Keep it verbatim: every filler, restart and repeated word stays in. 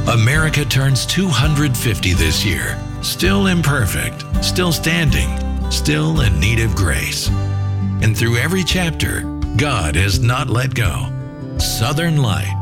America turns two hundred fifty this year. Still imperfect, still standing, still in need of grace. And through every chapter, God has not let go. Southern Light